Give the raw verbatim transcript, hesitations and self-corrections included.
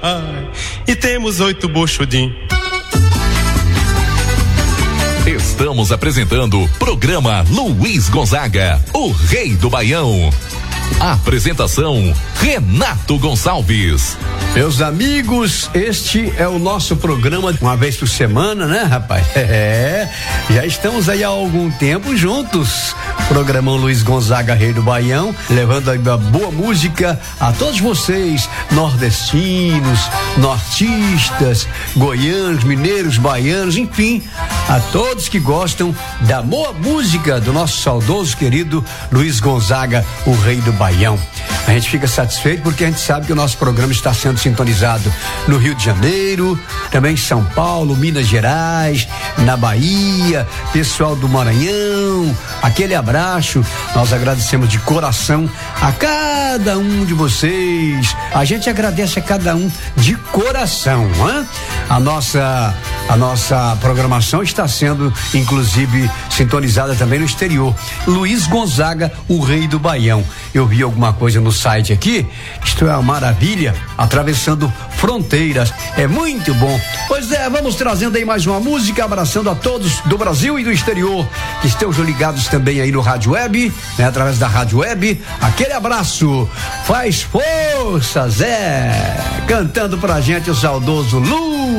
E temos oito buchudim. Estamos apresentando o programa Luiz Gonzaga, o Rei do Baião. Apresentação Renato Gonçalves. Meus amigos, este é o nosso programa uma vez por semana, né, rapaz? É, já estamos aí há algum tempo juntos. Programão Luiz Gonzaga, Rei do Baião, levando a boa música a todos vocês, nordestinos, nortistas, goianos, mineiros, baianos, enfim, a todos que gostam da boa música do nosso saudoso querido Luiz Gonzaga, o Rei do Baião. A gente fica satisfeito porque a gente sabe que o nosso programa está sendo sintonizado no Rio de Janeiro, também em São Paulo, Minas Gerais, na Bahia, pessoal do Maranhão, aquele abraço, nós agradecemos de coração a cada um de vocês, a gente agradece a cada um de coração, hein? A nossa, a nossa programação está sendo inclusive sintonizada também no exterior. Luiz Gonzaga, o Rei do Baião. Eu vi alguma coisa no site aqui, isto é uma maravilha, atravessando fronteiras, é muito bom. Pois é, vamos trazendo aí mais uma música, abraçando a todos do Brasil e do exterior, que estejam ligados também aí no Rádio Web, né, através da Rádio Web, aquele abraço, faz força, Zé, cantando pra gente o saudoso Lu.